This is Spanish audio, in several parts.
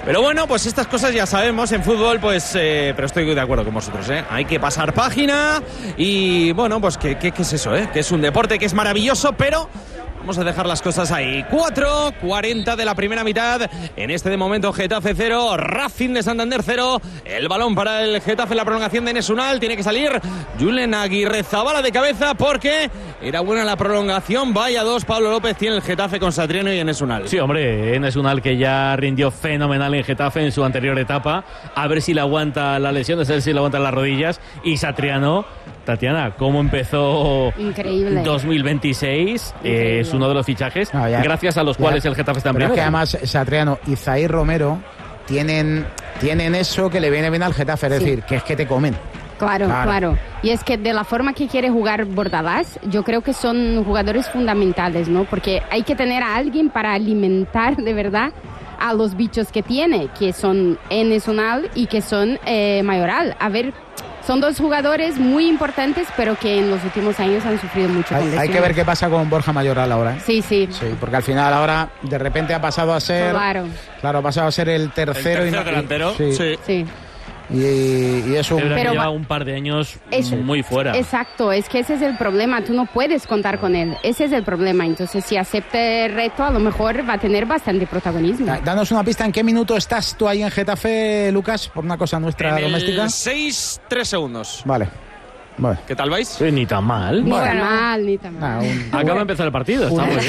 Pero bueno, pues estas cosas ya sabemos en fútbol, pues, pero estoy de acuerdo con vosotros, ¿eh? Hay que pasar página y, bueno, pues, ¿qué es eso, eh? Que es un deporte que es maravilloso, pero vamos a dejar las cosas ahí. 4:40 de la primera mitad. En este de momento Getafe 0, Racing de Santander 0. El balón para el Getafe en la prolongación de Enes Unal. Tiene que salir Julen Aguirrezabala de cabeza porque era buena la prolongación. Vaya dos, Pablo López tiene el Getafe con Satriano y Enes Unal. Sí, hombre, Enes Unal que ya rindió fenomenal en Getafe en su anterior etapa. A ver si le aguanta la lesión, a ver si le aguantan las rodillas. Y Satriano, Tatiana, ¿cómo empezó Increíble. 2026? Es uno de los fichajes gracias a los cuales el Getafe está en primera. Es que además Satriano y Zaïr Romero tienen eso que le viene bien al Getafe, es decir, que es que te comen. Claro. Y es que de la forma que quiere jugar Bordalás, yo creo que son jugadores fundamentales, ¿no? Porque hay que tener a alguien para alimentar de verdad a los bichos que tiene, que son Enes Unal y que son Mayoral. A ver, son dos jugadores muy importantes, pero que en los últimos años han sufrido mucho. Hay que ver qué pasa con Borja Mayoral ahora, ¿eh? Sí, porque al final ahora de repente ha pasado a ser... Claro, ha pasado a ser el tercero delantero. Sí. Y es un... Pero lleva un par de años muy fuera. Exacto, es que ese es el problema. Tú no puedes contar con él. Ese es el problema. Entonces, si acepta el reto, a lo mejor va a tener bastante protagonismo. Danos una pista. ¿En qué minuto estás tú ahí en Getafe, Lucas? Por una cosa nuestra doméstica. 6-3 segundos. Vale. ¿Qué tal vais? Sí, ni tan mal. Ni tan mal. Acaba de empezar el partido, está muy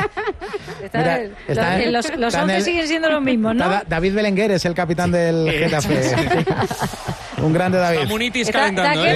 bien. Los 11 siguen siendo los mismos, ¿no? David Belenguer es el capitán del Getafe. Un grande David. Munitis calentando.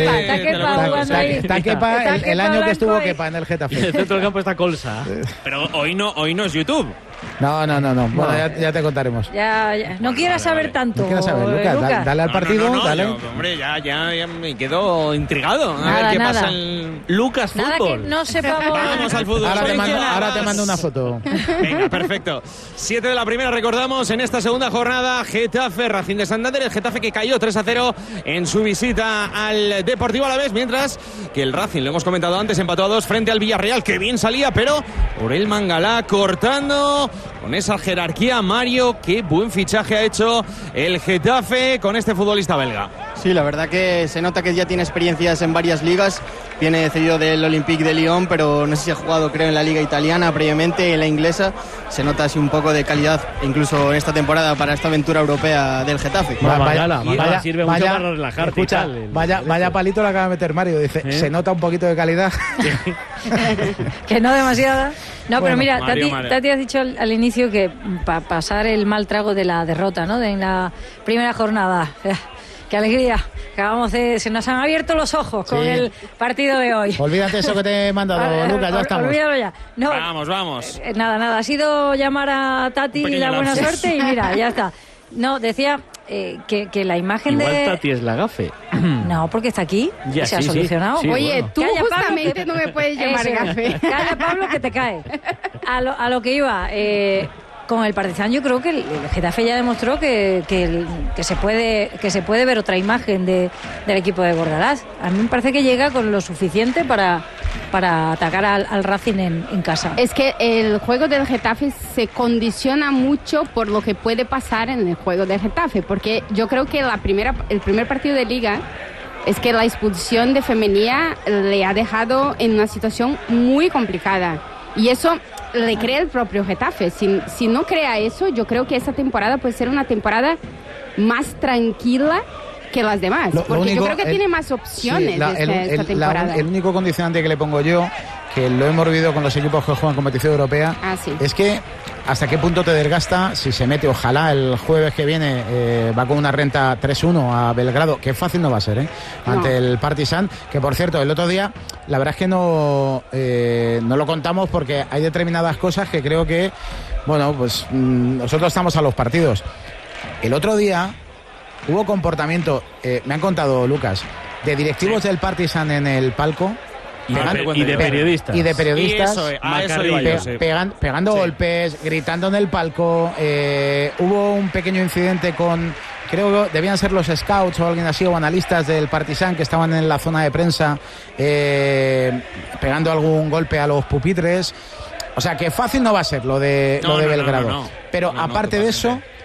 Está Kepa el año que estuvo Kepa en el Getafe. Y el centro del campo está Colsa. Pero hoy no es YouTube. No. Bueno, ya te contaremos. Ya. No quieras saber tanto. No quieras saber, Lucas. Dale al partido. Dale. Hombre, ya me quedo intrigado. A ver qué pasa en Lucas Fútbol. Nada que no sepamos. Vamos al fútbol. Ahora te mando una foto. Venga, perfecto. 7 de la primera, recordamos, en esta segunda jornada, Getafe, Racing de Santander. El Getafe que cayó 3-0 en su visita al Deportivo Alavés, mientras que el Racing, lo hemos comentado antes, empató a 2 frente al Villarreal, que bien salía, pero Orel Mangalá cortando con esa jerarquía. Mario, qué buen fichaje ha hecho el Getafe con este futbolista belga. Sí, la verdad que se nota que ya tiene experiencias en varias ligas. Viene cedido del Olympique de Lyon, pero no sé si ha jugado, creo, en la liga italiana previamente, en la inglesa. Se nota así un poco de calidad, incluso en esta temporada, para esta aventura europea del Getafe. Vaya, sirve mucho para relajarte. Escucha, vaya palito le acaba de meter Mario. Dice, se nota un poquito de calidad. Que no demasiada. No, pero mira, Mario. Tati has dicho al inicio que para pasar el mal trago de la derrota, ¿no? En la primera jornada. ¡Qué alegría! Se nos han abierto los ojos con el partido de hoy. Olvídate eso que te he mandado, Lucas, ya estamos. Olvídalo ya. No, Vamos. Nada. Ha sido llamar a Tati y la buena suerte y mira, ya está. No, decía que la imagen Igual de... Tati es la gafe. No, porque está aquí y se ha solucionado. Sí, Oye, bueno. tú Calla, justamente Pablo, no me puedes llamar gafe. Calla, Pablo, que te cae. A lo que iba... con el Partizan yo creo que el Getafe ya demostró que se puede ver otra imagen del equipo de Bordalás. A mí me parece que llega con lo suficiente para atacar al Racing en casa. Es que el juego del Getafe se condiciona mucho por lo que puede pasar en el juego del Getafe, porque yo creo que el primer partido de Liga es que la expulsión de Femenía le ha dejado en una situación muy complicada y eso le crea el propio Getafe. Si no crea eso, yo creo que esta temporada puede ser una temporada más tranquila que las demás, porque yo creo que tiene más opciones esta temporada. El único condicionante que le pongo yo, que lo hemos vivido con los equipos que juegan competición europea, es que hasta qué punto te desgasta si se mete, ojalá el jueves que viene va con una renta 3-1 a Belgrado, que fácil no va a ser, ante el Partizan, que por cierto el otro día la verdad es que no lo contamos porque hay determinadas cosas que creo que, bueno, pues nosotros estamos a los partidos. El otro día hubo comportamiento, me han contado, Lucas, de directivos del Partizan en el palco. Y de periodistas. Y de periodistas. Pegando sí. golpes, gritando en el palco. Hubo un pequeño incidente con, creo que debían ser los scouts o alguien así, o analistas del Partizan que estaban en la zona de prensa pegando algún golpe a los pupitres. O sea que fácil no va a ser lo de Belgrado. Pero aparte de eso,